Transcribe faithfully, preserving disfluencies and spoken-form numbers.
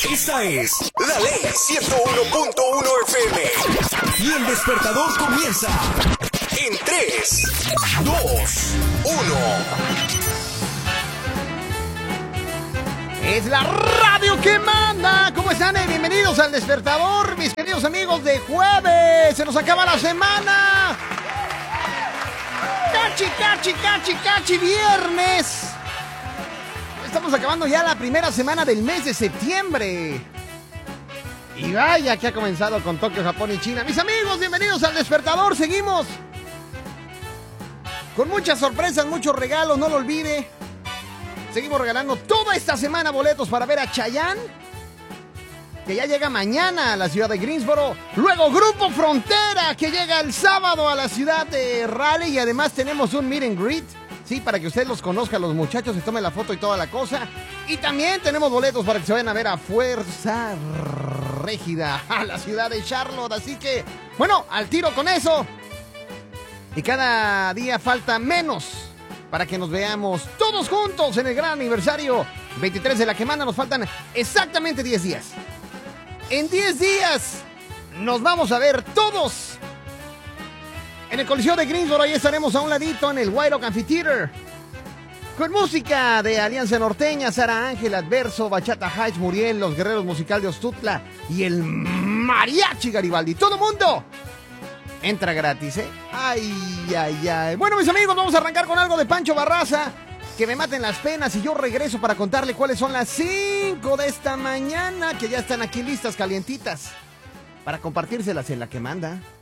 Esta es La Ley ciento uno punto uno F M. Y el despertador comienza en tres, dos, uno. Es la radio que manda. ¿Cómo están? Eh? Bienvenidos al despertador, mis queridos amigos de jueves. Se nos acaba la semana. Cachi, cachi, cachi, cachi, viernes. Estamos acabando ya la primera semana del mes de septiembre. Y vaya que ha comenzado con Tokio, Japón y China. Mis amigos, bienvenidos al despertador. Seguimos con muchas sorpresas, muchos regalos, no lo olvide. Seguimos regalando toda esta semana boletos para ver a Chayanne, que ya llega mañana a la ciudad de Greensboro. Luego Grupo Frontera, que llega el sábado a la ciudad de Raleigh. Y además tenemos un meet and greet, sí, para que usted los conozca, los muchachos, se tome la foto y toda la cosa. Y también tenemos boletos para que se vayan a ver a Fuerza Régida, a la ciudad de Charlotte. Así que, bueno, al tiro con eso. Y cada día falta menos para que nos veamos todos juntos en el gran aniversario veintitrés de La Que Manda. Nos faltan exactamente diez días. En diez días nos vamos a ver todos en el Coliseo de Greensboro. Ahí estaremos a un ladito en el White Oak Amphitheater, con música de Alianza Norteña, Sara Ángel, Adverso, Bachata Heights, Muriel, Los Guerreros Musical de Ostutla y el Mariachi Garibaldi. ¡Todo mundo! Entra gratis, ¿eh? Ay, ay, ay. Bueno, mis amigos, vamos a arrancar con algo de Pancho Barraza. Que me maten las penas y yo regreso para contarle cuáles son las cinco de esta mañana, que ya están aquí listas, calientitas, para compartírselas en La Que Manda.